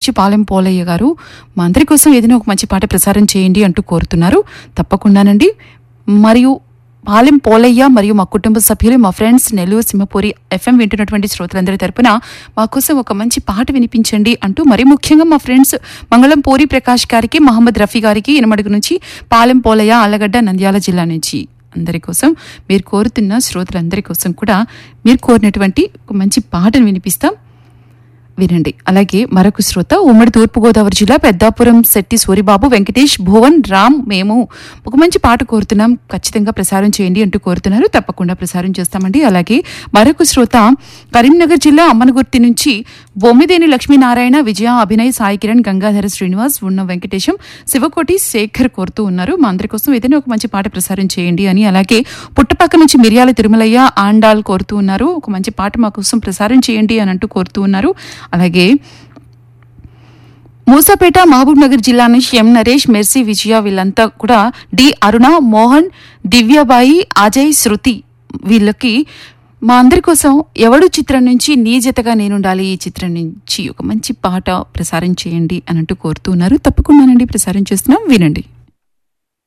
నుంచి పాలెం పోలయ్య గారు మా అందరి కోసం ఏదైనా ఒక మంచి పాట ప్రసారం చేయండి అంటూ కోరుతున్నారు. తప్పకుండానండి. మరియు పాలెం పోలయ్య మరియు మా కుటుంబ సభ్యులు, మా ఫ్రెండ్స్, నెల్లూరు సింహపూరి ఎఫ్ఎం వింటున్నటువంటి శ్రోతలందరి తరపున మా కోసం ఒక మంచి పాట వినిపించండి అంటూ, మరి ముఖ్యంగా మా ఫ్రెండ్స్ మంగళం పూరి ప్రకాష్ గారికి, మహమ్మద్ రఫీ గారికి, ఇనమడుగు నుంచి, పాలెం పోలయ్య, ఆళ్లగడ్డ, నంద్యాల జిల్లా నుంచి అందరి కోసం, మీరు కోరుతున్న శ్రోతలందరి కోసం కూడా మీరు కోరినటువంటి ఒక మంచి పాటను వినిపిస్తాం, వినండి. అలాగే మరొక శ్రోత ఉమ్మడి తూర్పుగోదావరి జిల్లా పెద్దాపురం శెట్టి సూరిబాబు, వెంకటేష్, భువన్, రామ్, మేము ఒక మంచి పాట కోరుతున్నాం, ఖచ్చితంగా ప్రసారం చేయండి అంటూ కోరుతున్నారు. తప్పకుండా ప్రసారం చేస్తామండి. అలాగే మరొక శ్రోత కరీంనగర్ జిల్లా అమ్మనగుర్తి నుంచి బొమ్మిదేని లక్ష్మీనారాయణ, విజయ, అభినయ్, సాయి కిరణ్, గంగాధర శ్రీనివాస్, ఉన్న వెంకటేశం, శివకోటి, శేఖర్ కోరుతూ ఉన్నారు. మా అందరి కోసం ఏదైనా ఒక మంచి పాట ప్రసారం చేయండి అని. అలాగే పుట్టపక్క నుంచి మిర్యాల తిరుమలయ్య, ఆండాల్ కోరుతూ ఉన్నారు, ఒక మంచి పాట మా కోసం ప్రసారం చేయండి అని అంటూ కోరుతూ ఉన్నారు. అలాగే మూసాపేట, మహబూబ్ నగర్ జిల్లా నుంచి ఎం నరేష్, మెర్సీ, విజయ వీళ్ళంతా కూడా, డి అరుణ, మోహన్, దివ్యబాయి, అజయ్, శృతి వీళ్ళకి మా అందరి కోసం ఎవడు చిత్రం నుంచి నీ జతగా నేనుండాలి ఈ చిత్రం నుంచి ఒక మంచి పాట ప్రసారం చేయండి అని అంటూ కోరుతూ ఉన్నారు. తప్పకుండానండి ప్రసారం చేస్తున్నాం, వినండి.